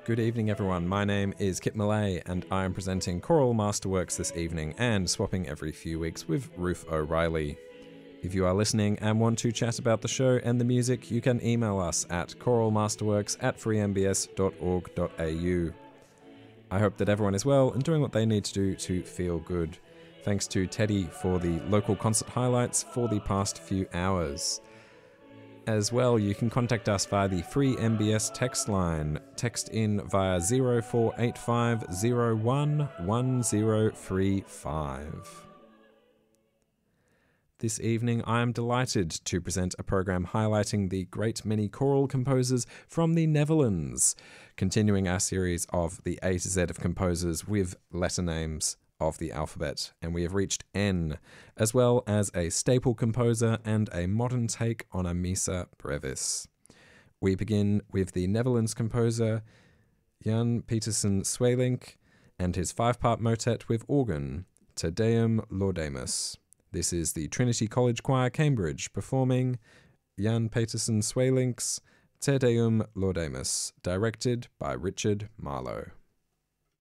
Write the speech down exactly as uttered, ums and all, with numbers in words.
Good evening, everyone. My name is Kit Millay, and I am presenting Choral Masterworks this evening and swapping every few weeks with Ruth O'Reilly. If you are listening and want to chat about the show and the music, you can email us at choralmasterworks at free m b s dot org dot a u. I hope that everyone is well and doing what they need to do to feel good. Thanks to Teddy for the local concert highlights for the past few hours. As well, you can contact us via the Free M B S text line. Text in via zero four eight five zero one one zero three five. This evening, I am delighted to present a program highlighting the great many choral composers from the Netherlands, continuing our series of the A to Z of composers with letter names of the alphabet, and we have reached N, as well as a staple composer and a modern take on a Missa Brevis. We begin with the Netherlands composer Jan Pietersen Sweelinck and his five-part motet with organ, Te Deum Laudamus. This is the Trinity College Choir, Cambridge, performing Jan Pietersen Sweelinck's Te Deum Laudamus, directed by Richard Marlowe.